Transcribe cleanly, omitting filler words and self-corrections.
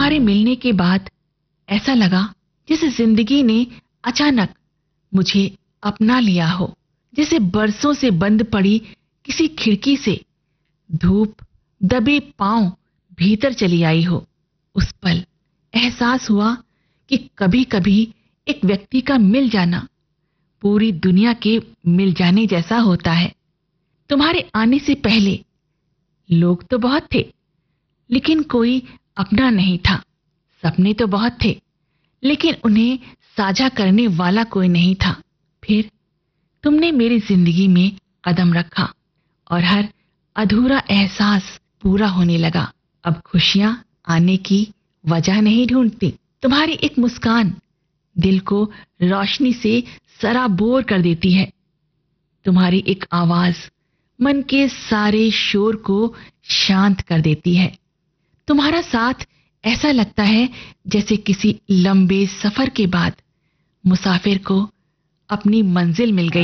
तुम्हारे मिलने के बाद ऐसा लगा जैसे जिंदगी ने अचानक मुझे अपना लिया हो, जैसे बरसों से बंद पड़ी किसी खिड़की से धूप दबे पांव भीतर चली आई हो। उस पल एहसास हुआ कि कभी-कभी एक व्यक्ति का मिल जाना पूरी दुनिया के मिल जाने जैसा होता है। तुम्हारे आने से पहले लोग तो बहुत थे, लेकिन कोई अपना नहीं था। सपने तो बहुत थे, लेकिन उन्हें साझा करने वाला कोई नहीं था। फिर तुमने मेरी जिंदगी में कदम रखा और हर अधूरा एहसास पूरा होने लगा। अब खुशियां आने की वजह नहीं ढूंढती। तुम्हारी एक मुस्कान दिल को रोशनी से सराबोर कर देती है। तुम्हारी एक आवाज मन के सारे शोर को शांत कर देती है। तुम्हारा साथ ऐसा लगता है जैसे किसी लंबे सफर के बाद मुसाफिर को अपनी मंजिल मिल गई।